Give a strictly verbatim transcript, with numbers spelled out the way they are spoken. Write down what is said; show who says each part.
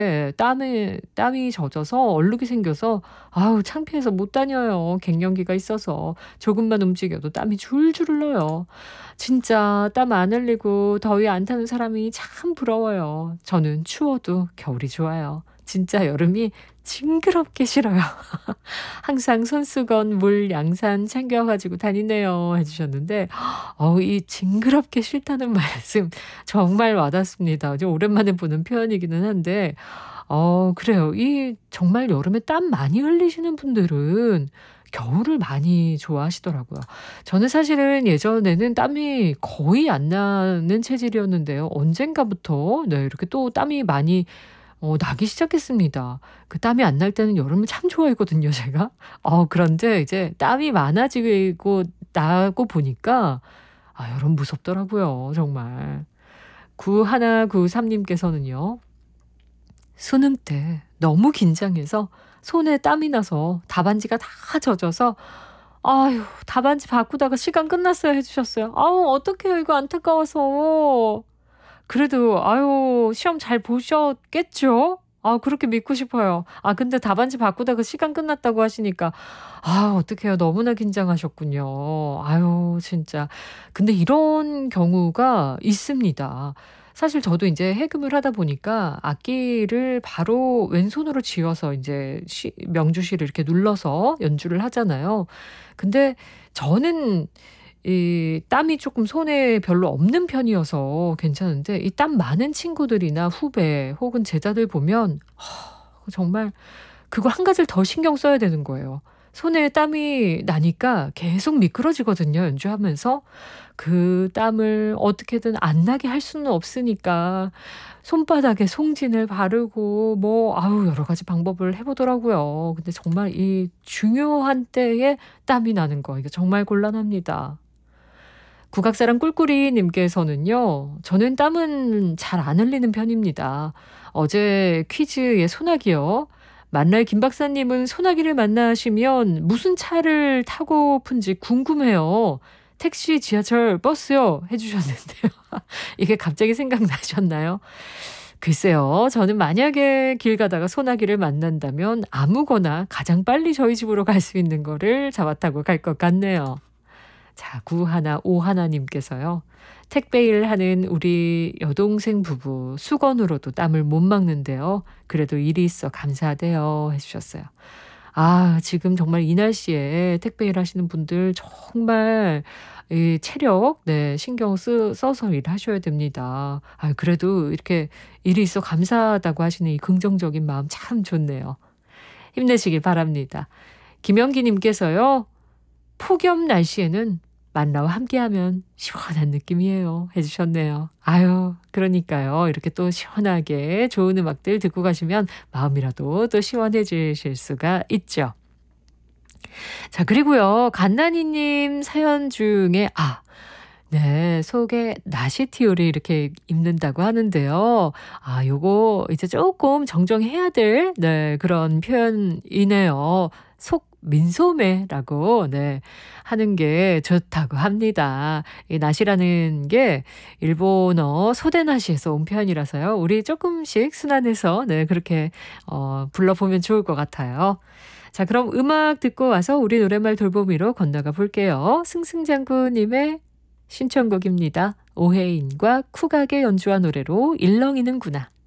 Speaker 1: 예 땀에 땀이 젖어서 얼룩이 생겨서 아우 창피해서 못 다녀요. 갱년기가 있어서. 조금만 움직여도 땀이 줄줄 흘러요. 진짜 땀 안 흘리고 더위 안 타는 사람이 참 부러워요. 저는 추워도 겨울이 좋아요. 진짜 여름이 징그럽게 싫어요. 항상 손수건, 물, 양산 챙겨 가지고 다니네요 해 주셨는데 어우 이 징그럽게 싫다는 말씀 정말 와닿습니다. 좀 오랜만에 보는 표현이기는 한데 어 그래요. 이 정말 여름에 땀 많이 흘리시는 분들은 겨울을 많이 좋아하시더라고요. 저는 사실은 예전에는 땀이 거의 안 나는 체질이었는데요. 언젠가부터 네 이렇게 또 땀이 많이 어 나기 시작했습니다. 그 땀이 안 날 때는 여름을 참 좋아했거든요 제가. 어 그런데 이제 땀이 많아지고 나고 보니까 아 여름 무섭더라고요 정말. 구일구삼 님께서는요. 수능 때 너무 긴장해서 손에 땀이 나서 답안지가 다 젖어서 아유 답안지 바꾸다가 시간 끝났어요 해 주셨어요. 아우 어떡해요 이거 안타까워서. 그래도 아유 시험 잘 보셨겠죠? 아 그렇게 믿고 싶어요. 아 근데 답안지 바꾸다가 시간 끝났다고 하시니까 아 어떡해요. 너무나 긴장하셨군요. 아유 진짜. 근데 이런 경우가 있습니다. 사실 저도 인제 해금을 하다 보니까 악기를 바로 왼손으로 쥐어서 인제 시 명주시를 이렇게 눌러서 연주를 하잖아요. 근데 저는 이 땀이 쪼끔 손에 별로 없는 편이어서 괜찮은데 이 땀 많은 친구들이나 후배 혹은 제자들 보면 정말 그거 한 가지를 더 신경 써야 되는 거예요. 손에 땀이 나니까 계속 미끄러지거든요 연주하면서. 그 땀을 어떻게든 안 나게 할 수는 없으니까 손바닥에 송진을 바르고 뭐 아우 여러 가지 방법을 해 보더라고요. 근데 정말 이 중요한 때에 땀이 나는 거 이거 정말 곤란합니다. 국악사랑 꿀꿀이 님께서는요. 저는 땀은 잘 안 흘리는 편입니다. 어제 퀴즈의 소나기요. 만날 김 박사님은 소나기를 만나시면 무슨 차를 타고픈지 궁금해요. 택시, 지하철, 버스요 해 주셨는데요. 이게 갑자기 생각나셨나요? 글쎄요. 저는 만약에 길 가다가 소나기를 만난다면 아무거나 가장 빨리 저희 집으로 갈 수 있는 거를 잡아 타고 갈 것 같네요. 자 구일오일 님께서요. 택배 일하는 우리 여동생 부부 수건으로도 땀을 못 막는데요. 그래도 일이 있어 감사하대요 해 주셨어요. 아 지금 정말 이 날씨에 택배 일하시는 분들 정말 이 체력 네 신경 쓰 써서 일하셔야 됩니다. 아 그래도 이렇게 일이 있어 감사하다고 하시는 이 긍정적인 마음 참 좋네요. 힘내시길 바랍니다. 김영기 님께서요. 폭염 날씨에는 만나와 함께하면 시원한 느낌이에요 해 주셨네요. 아유 그러니까요. 이렇게 또 시원하게 좋은 음악들 듣고 가시면 마음이라도 또 시원해지실 수가 있죠. 자 그리고요. 간나니 님 사연 중에 아 네 속에 나시티올이 이렇게 입는다고 하는데요. 아 요거 이제 쪼끔 정정해야 될 네 그런 표현이네요. 속 민소매라고 네 하는 게 좋다고 합니다. 이 나시라는 게 일본어 소대나시에서 온 표현이라서요. 우리 쪼끔씩 순환해서 네 그렇게 어 불러보면 좋을 것 같아요. 자 그럼 음악 듣고 와서 우리 노랫말 돌보미로 건너가 볼게요. 승승장구 님의 신청곡입니다. 오혜인과 쿡악의 연주와 노래로 일렁이는구나.